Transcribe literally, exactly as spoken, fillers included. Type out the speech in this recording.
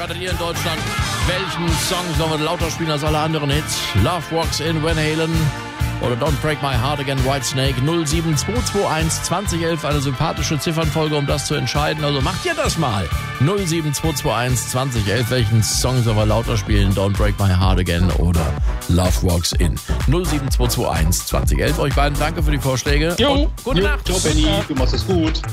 hattet ihr in Deutschland? Welchen Song sollen wir lauter spielen als alle anderen Hits? Love Walks In, Van Halen oder Don't Break My Heart Again, Whitesnake. null sieben zwei zwei eins zwanzig elf, eine sympathische Ziffernfolge, um das zu entscheiden. Also macht ihr das mal. null sieben zwei zwei eins zwanzig elf, welchen Song sollen wir lauter spielen? Don't Break My Heart Again oder Love Walks In. null sieben zwei zwei eins zwanzig elf. Euch beiden danke für die Vorschläge. Jo. Und gute Jo. Nacht. Ciao, Benny. Du machst es gut.